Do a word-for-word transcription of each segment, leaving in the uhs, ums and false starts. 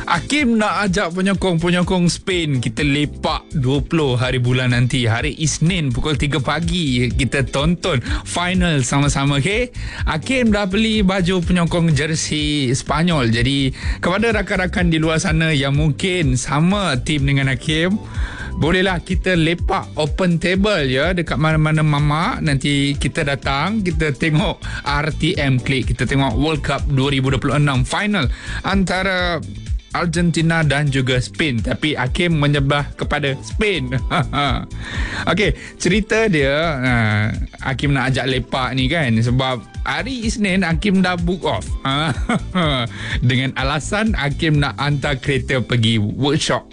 Hakim nak ajak penyokong-penyokong Spain kita lepak dua puluh hari bulan nanti. Hari Isnin pukul tiga pagi kita tonton final sama-sama. Okay? Hakim dah beli baju penyokong jersey Spanyol. Jadi kepada rakan-rakan di luar sana yang mungkin sama tim dengan Hakim, bolehlah kita lepak open table ya dekat mana-mana mamak. Nanti kita datang, kita tengok R T M Klik, kita tengok World Cup dua ribu dua puluh enam final antara Argentina dan juga Spain. Tapi Hakim menyebelah kepada Spain. Okey, cerita dia, uh, Hakim nak ajak lepak ni kan sebab hari Isnin Hakim dah book off. Dengan alasan Hakim nak hantar kereta pergi workshop.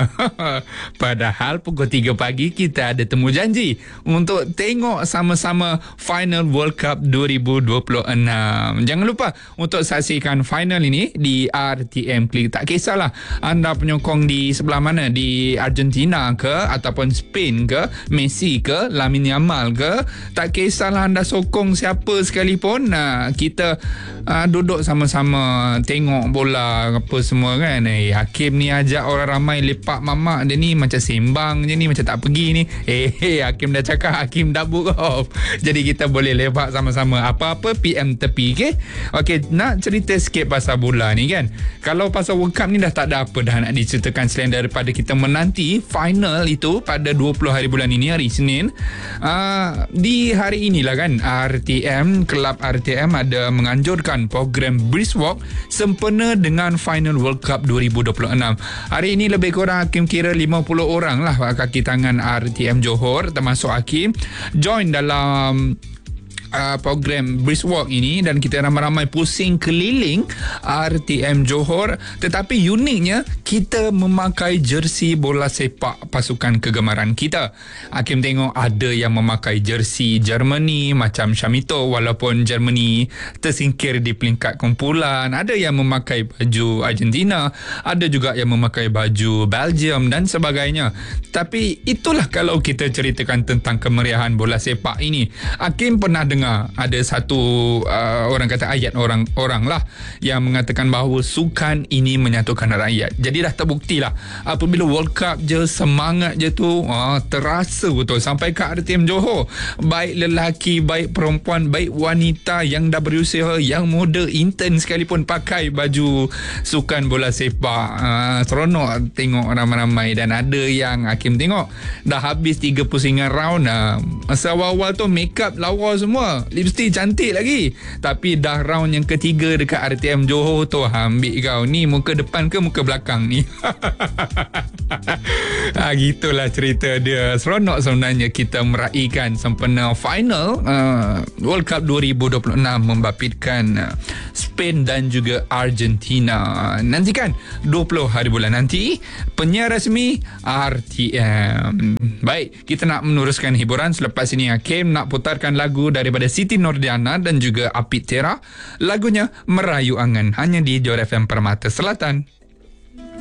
Padahal pukul tiga pagi kita ada temu janji untuk tengok sama-sama final World Cup dua ribu dua puluh enam. Jangan lupa untuk saksikan final ini di R T M Klik. Tak kisahlah anda penyokong di sebelah mana, di Argentina ke ataupun Spain ke, Messi ke, Lamine Yamal ke, tak kisahlah anda sokong siapa sekalipun, nah, kita uh, duduk sama-sama tengok bola apa semua kan. Eh, Hakim ni ajak orang ramai lepak mamak, dia ni macam sembang je ni, macam tak pergi ni. Eh, hey, Hakim dah cakap Hakim dah book off. Jadi kita boleh lepak sama-sama. Apa-apa P M tepi, okay? Okay, nak cerita sikit pasal bola ni kan. Kalau pasal World Cup ni dah tak ada apa dah nak diceritakan selain daripada kita menanti final itu pada dua puluh hari bulan ini, hari Isnin. Uh, di hari inilah kan R T M, Kelab R T M ada menganjurkan program Brisk Walk sempena dengan final World Cup dua ribu dua puluh enam. Hari ini lebih kurang Hakim kira lima puluh orang lah kaki tangan R T M Johor termasuk Hakim join dalam Uh, program Brisk Walk ini, dan kita ramai-ramai pusing keliling R T M Johor. Tetapi uniknya kita memakai jersey bola sepak pasukan kegemaran kita. Hakim tengok ada yang memakai jersey Germany macam Shamito walaupun Germany tersingkir di peringkat kumpulan. Ada yang memakai baju Argentina, ada juga yang memakai baju Belgium dan sebagainya. Tapi itulah kalau kita ceritakan tentang kemeriahan bola sepak ini. Hakim pernah dengar ada satu uh, orang kata ayat orang-orang lah yang mengatakan bahawa sukan ini menyatukan rakyat. Jadi dah terbukti lah apabila World Cup je, semangat je tu uh, terasa betul sampai ke R T M Johor. Baik lelaki, baik perempuan, baik wanita yang dah berusia, yang muda, intern sekalipun pakai baju sukan bola sepak. Uh, seronok tengok ramai-ramai. Dan ada yang Hakim tengok dah habis tiga pusingan round, uh, masa awal-awal tu make up lawa semua, lipstick cantik lagi, tapi dah round yang ketiga dekat R T M Johor tu, ambil kau ni muka depan ke muka belakang ni. Ha, gitulah cerita dia. Seronok sebenarnya kita meraihkan sempena final uh, World Cup dua ribu dua puluh enam membabitkan uh, Spain dan juga Argentina. Nantikan dua puluh hari bulan nanti penyiar rasmi R T M. Baik, kita nak meneruskan hiburan. Selepas ini Hakim nak putarkan lagu daripada Siti Nordiana dan juga Apit Tera. Lagunya Merayu Angan, hanya di Johor F M Permata Selatan.